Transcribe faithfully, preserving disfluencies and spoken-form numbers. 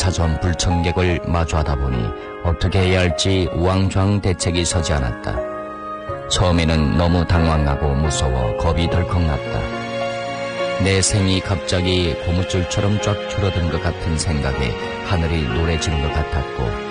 찾아온 불청객을 마주하다 보니 어떻게 해야 할지 우왕좌왕 대책이 서지 않았다. 처음에는 너무 당황하고 무서워 겁이 덜컥 났다. 내 생이 갑자기 고무줄처럼 쫙 줄어든 것 같은 생각에 하늘이 노래지는 것 같았고